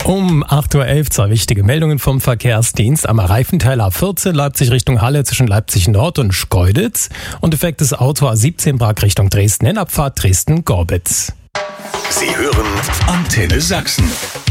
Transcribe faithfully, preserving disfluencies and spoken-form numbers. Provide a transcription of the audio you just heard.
Um acht Uhr elf zwei wichtige Meldungen vom Verkehrsdienst. Am Reifenteil A vierzehn Leipzig Richtung Halle zwischen Leipzig Nord und Schkeuditz. Und defektes Auto A siebzehn Prag Richtung Dresden in Abfahrt Dresden-Gorbitz. Sie hören Antenne Sachsen.